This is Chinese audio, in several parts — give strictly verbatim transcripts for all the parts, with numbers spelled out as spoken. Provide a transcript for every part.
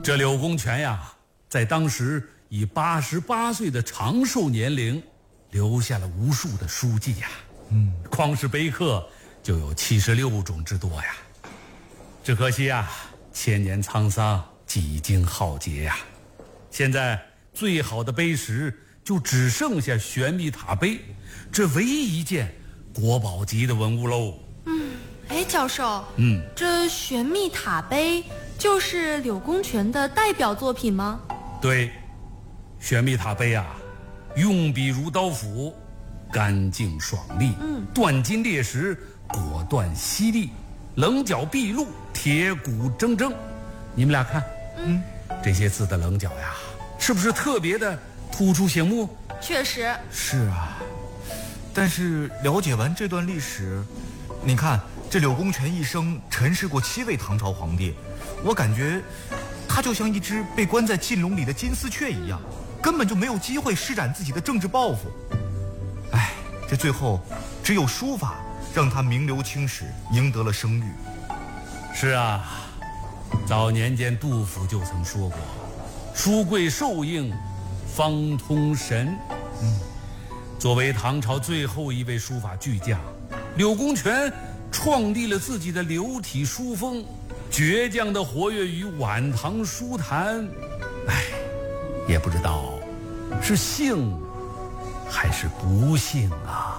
这柳公权呀，在当时以八十八岁的长寿年龄，留下了无数的书籍呀。嗯，光是碑刻就有七十六种之多呀。只可惜啊，千年沧桑，几经浩劫呀。现在最好的碑石就只剩下玄秘塔碑，这唯一一件国宝级的文物喽。 嗯，哎，教授， 嗯， 这玄秘塔碑就是柳公权的代表作品吗？ 对，玄秘塔碑啊，用笔如刀斧，干净爽利，嗯，断金裂石，果断犀利，棱角毕露，铁骨铮铮。你们俩看，嗯，这些字的棱角呀，是不是特别的突出醒目？ 确实是啊。但是了解完这段历史，你看这柳公权一生陈氏过七位唐朝皇帝，我感觉他就像一只被关在禁笼里的金丝雀一样，根本就没有机会施展自己的政治抱负。哎，这最后只有书法让他名留青史，赢得了声誉。 是啊，早年间杜甫就曾说过，书贵受应，方通神。嗯，作为唐朝最后一位书法巨匠，柳公权创立了自己的流体书风，倔强地活跃于晚唐书坛。哎，也不知道是幸还是不幸啊。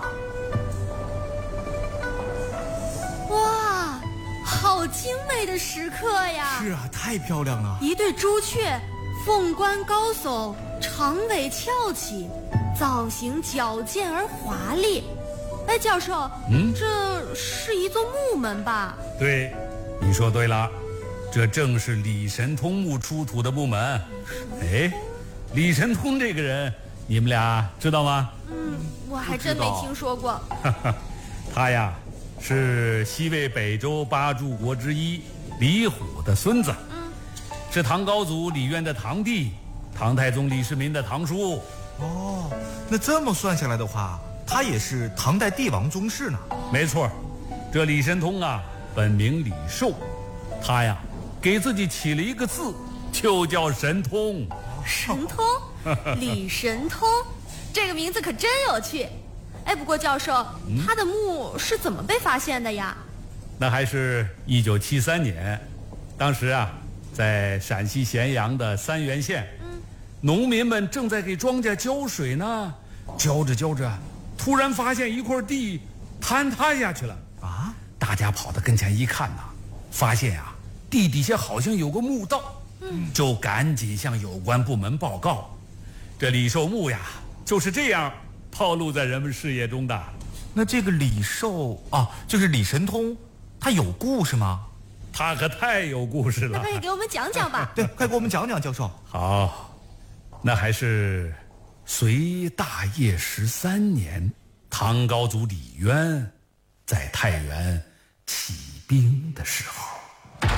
哇，好精美的石刻呀！ 是啊，太漂亮了。 一对朱雀，凤冠高耸，长尾翘起，造型矫健而华丽。哎，教授，嗯，这是一座木门吧？ 对，你说对了，这正是李神通墓出土的木门。哎，李神通这个人，你们俩知道吗？ 嗯，我还真没听说过。 他呀，是西魏北周八柱国之一李虎的孙子，嗯，是唐高祖李渊的堂弟，唐太宗李世民的堂叔。 哦，那这么算下来的话，他也是唐代帝王宗室呢。 没错，这李神通啊，本名李寿，他呀给自己起了一个字，就叫神通。 神通，李神通，这个名字可真有趣。哎，不过教授，嗯、他的墓是怎么被发现的呀？ 那还是一九七三年，当时啊，在陕西咸阳的三原县，嗯，农民们正在给庄稼浇水呢，浇着浇着，突然发现一块地坍塌下去了啊！大家跑到跟前一看呐，发现啊，地底下好像有个墓道，嗯，就赶紧向有关部门报告。这李寿墓呀，就是这样暴露在人们视野中的。 那这个李寿啊，就是李神通，他有故事吗？ 他可太有故事了。 那可以给我们讲讲吧？ 对，快给我们讲讲，教授。 好，那还是隋大业十三年，唐高祖李渊在太原起兵的时候。